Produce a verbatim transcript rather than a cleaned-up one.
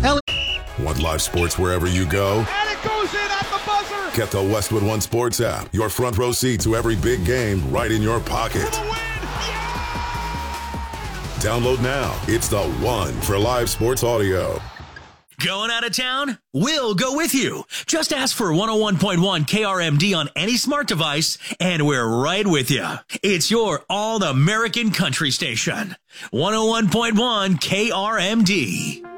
Ellie. Want live sports wherever you go? And it goes in at the buzzer. Get the Westwood One Sports app. Your front row seat to every big game right in your pocket. For the win. Download now. It's the one for live sports audio. Going out of town? We'll go with you. Just ask for one oh one point one K R M D on any smart device, and we're right with you. It's your all-American country station. one oh one point one K R M D.